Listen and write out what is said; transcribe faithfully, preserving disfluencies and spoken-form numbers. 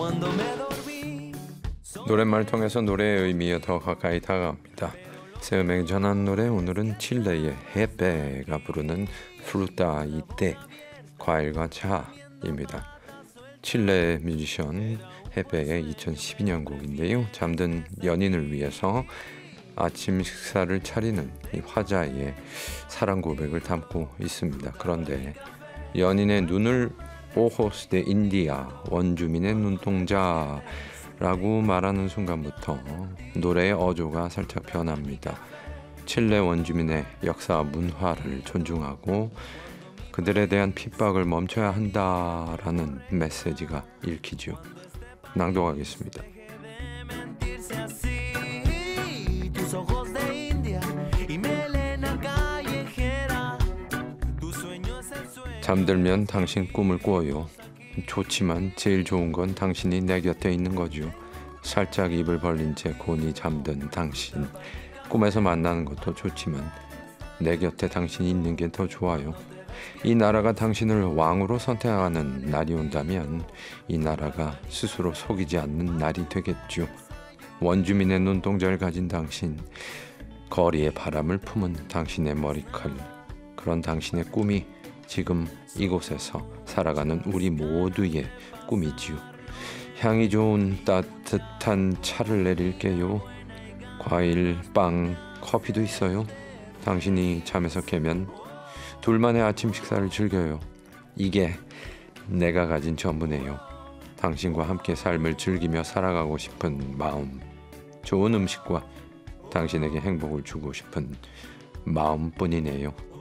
노랫말을 통해서 노래의 의미에 더 가까이 다가갑니다. 새 음악에 전한 노래, 오늘은 칠레의 헤페가 부르는 프루타 이떼, 과일과 차입니다. 칠레 뮤지션 헤페의 이천십이 년 곡인데요. 잠든 연인을 위해서 아침 식사를 차리는 이 화자의 사랑 고백을 담고 있습니다. 그런데 연인의 눈을 오호스 데 인디아, 원주민의 눈동자라고 말하는 순간부터 노래의 어조가 살짝 변합니다. 칠레 원주민의 역사와 문화를 존중하고 그들에 대한 핍박을 멈춰야 한다라는 메시지가 읽히죠. 낭독하겠습니다. 잠들면 당신 꿈을 꿔요. 좋지만 제일 좋은 건 당신이 내 곁에 있는 거죠. 살짝 입을 벌린 채 곤히 잠든 당신. 꿈에서 만나는 것도 좋지만 내 곁에 당신이 있는 게 더 좋아요. 이 나라가 당신을 왕으로 선택하는 날이 온다면 이 나라가 스스로 속이지 않는 날이 되겠죠. 원주민의 눈동자를 가진 당신, 거리의 바람을 품은 당신의 머리칼, 그런 당신의 꿈이 지금 이곳에서 살아가는 우리 모두의 꿈이지요. 향이 좋은 따뜻한 차를 내릴게요. 과일, 빵, 커피도 있어요. 당신이 잠에서 깨면 둘만의 아침 식사를 즐겨요. 이게 내가 가진 전부네요. 당신과 함께 삶을 즐기며 살아가고 싶은 마음, 좋은 음식과 당신에게 행복을 주고 싶은 마음뿐이네요.